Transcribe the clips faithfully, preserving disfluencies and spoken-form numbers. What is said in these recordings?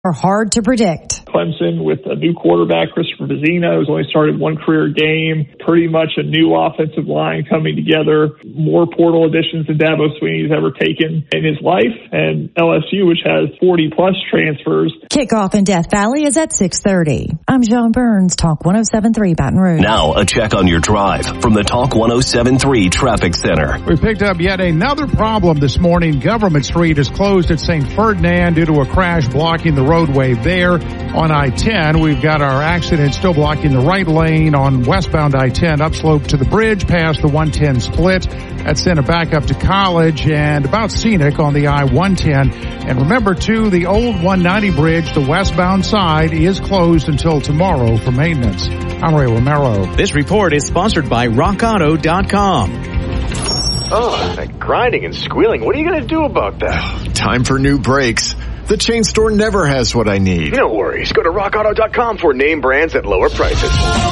are hard to predict. Clemson with a new quarterback, Christopher Vizina, who's only started one career game, pretty much a new offensive line coming together, more portal additions than Dabo Swinney's ever taken in his life, and L S U, which has forty plus transfers. Kickoff in Death Valley is at six thirty. I'm Joan Burns, Talk one oh seven point three Baton Rouge. Now a check on your drive from the Talk one oh seven point three Traffic Center. We picked up yet another problem this morning. Government Street is closed at Saint Ferdinand due to a crash blocking the roadway there. On I ten, we've got our accident still blocking the right lane on westbound I ten upslope to the bridge past the one ten split. That's sent it back up to College and about Scenic on the I one ten. And remember, too, the old one ninety bridge, the westbound side, is closed until tomorrow for maintenance. I'm Ray Romero. This report is sponsored by rock auto dot com. Oh, that grinding and squealing. What are you going to do about that? Time for new brakes. The chain store never has what I need. No worries. Go to rock auto dot com for name brands at lower prices.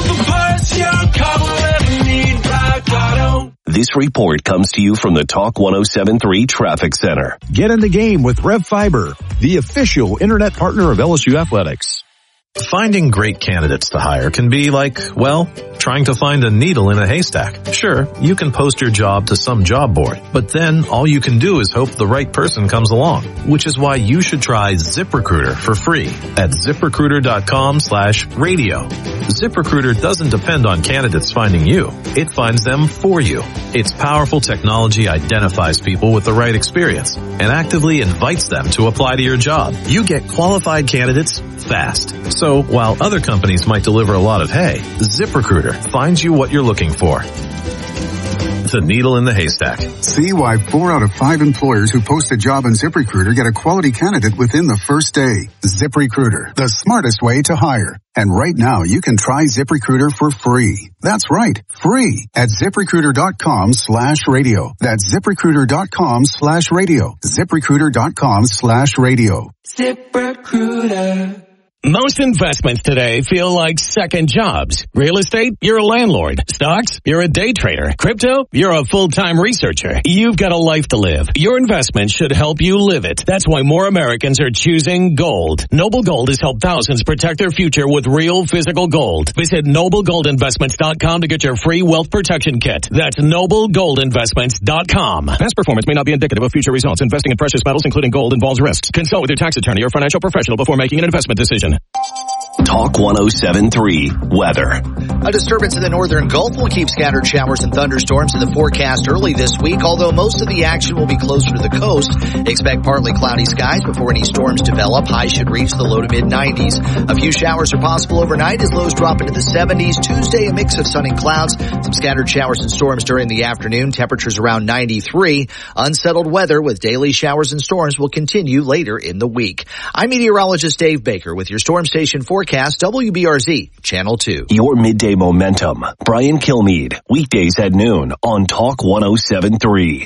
This report comes to you from the Talk one oh seven point three Traffic Center. Get in the game with Rev Fiber, the official internet partner of L S U Athletics. Finding great candidates to hire can be like, well, trying to find a needle in a haystack. Sure, you can post your job to some job board, but then all you can do is hope the right person comes along, which is why you should try ZipRecruiter for free at ZipRecruiter dot com slash radio. ZipRecruiter doesn't depend on candidates finding you. It finds them for you. Its powerful technology identifies people with the right experience and actively invites them to apply to your job. You get qualified candidates fast. So while other companies might deliver a lot of hay, ZipRecruiter finds you what you're looking for. The needle in the haystack. See why four out of five employers who post a job on ZipRecruiter get a quality candidate within the first day. ZipRecruiter, the smartest way to hire. And right now, you can try ZipRecruiter for free. That's right, free at ZipRecruiter dot com slash radio. That's ZipRecruiter dot com slash radio. ZipRecruiter dot com slash radio. ZipRecruiter. Most investments today feel like second jobs. Real estate, you're a landlord. Stocks, you're a day trader. Crypto, you're a full-time researcher. You've got a life to live. Your investment should help you live it. That's why more Americans are choosing gold. Noble Gold has helped thousands protect their future with real physical gold. Visit noble gold investments dot com to get your free wealth protection kit. That's noble gold investments dot com. Past performance may not be indicative of future results. Investing in precious metals, including gold, involves risks. Consult with your tax attorney or financial professional before making an investment decision. Talk one oh seven point three Weather. A disturbance in the northern Gulf will keep scattered showers and thunderstorms in the forecast early this week, although most of the action will be closer to the coast. Expect partly cloudy skies before any storms develop. Highs should reach the low to mid nineties. A few showers are possible overnight as lows drop into the seventies. Tuesday, a mix of sun and clouds. Some scattered showers and storms during the afternoon. Temperatures around ninety-three. Unsettled weather with daily showers and storms will continue later in the week. I'm meteorologist Dave Baker with your Storm Station forecast, W B R Z, Channel two. Your midday momentum. Brian Kilmeade, weekdays at noon on Talk one oh seven point three.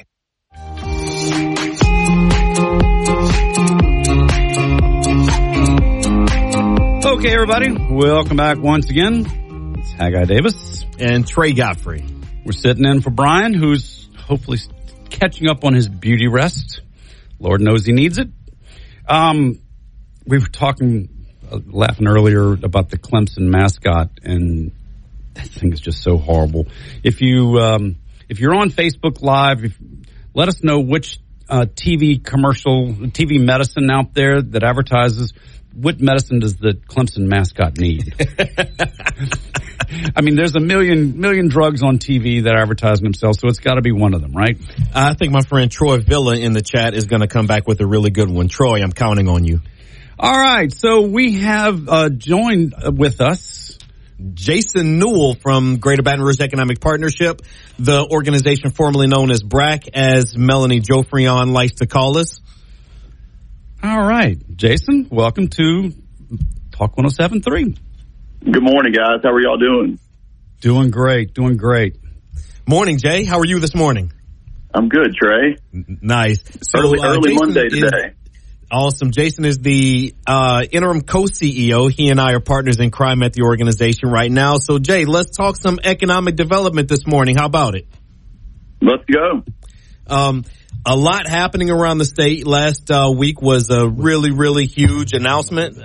Okay, everybody, welcome back once again. It's Haggai Davis and Trey Godfrey. We're sitting in for Brian, who's hopefully catching up on his beauty rest. Lord knows he needs it. Um, we were talking, uh, laughing earlier about the Clemson mascot, and that thing is just so horrible. If you um, if you're on Facebook Live, if, let us know which uh, T V commercial, T V medicine out there that advertises. What medicine does the Clemson mascot need? I mean, there's a million million drugs on T V that advertise themselves, so it's got to be one of them, right? I think my friend Troy Villa in the chat is going to come back with a really good one. Troy, I'm counting on you. All right, so we have uh, joined with us Jason Newell from Greater Baton Rouge Economic Partnership, the organization formerly known as B R A C, as Melanie Jofrion likes to call us. All right, Jason, welcome to Talk one oh seven point three. Good morning, guys. How are y'all doing? Doing great, doing great. Morning, Jay. How are you this morning? I'm good, Trey. N- nice. So, early uh, early Monday today. Is, awesome. Jason is the uh, interim co-C E O. He and I are partners in crime at the organization right now. So, Jay, let's talk some economic development this morning. How about it? Let's go. Um, A lot happening around the state. Last uh, week was a really, really huge announcement